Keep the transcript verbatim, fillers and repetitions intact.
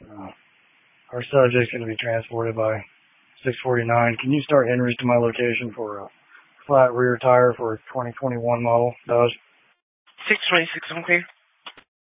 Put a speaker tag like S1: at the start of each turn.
S1: Uh, our subject's going to be transported by six forty-nine. Can you start en route to my location for a flat rear tire for a twenty twenty-one model Dodge?
S2: six twenty-six, I'm clear.